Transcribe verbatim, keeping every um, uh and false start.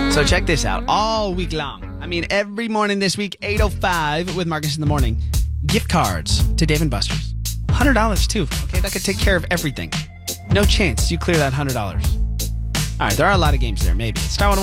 So check this out. All week long, I mean every morning this week, eight oh five with Marcus in the Morning, gift cards to Dave and Buster's. one hundred dollars too, okay? That could take care of everything. No chance you clear that one hundred dollars. All right, there are a lot of games there, maybe. Star one